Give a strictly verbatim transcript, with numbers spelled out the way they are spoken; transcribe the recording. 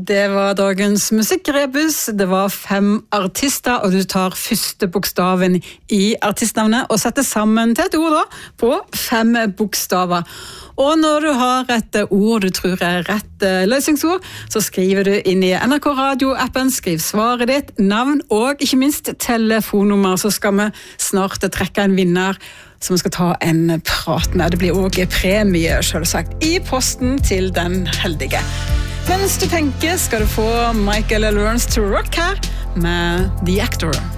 Det var dagens musikkrebus. Det var fem artister, og du tar første bokstaven i artistnavnet og setter sammen til et ord da, på fem bokstaver. Og når du har et ord du tror er rett løsningsord, så skriver du inn i N R K Radio-appen, skriv svaret ditt, navn og ikke minst telefonnummer, så skal vi snart trekke en vinner som vi skal ta en prat med. Det blir også premie, selvsagt, i posten til den heldige. Mens du tenker, skal du få Michael Learns to Rock her med The Actor.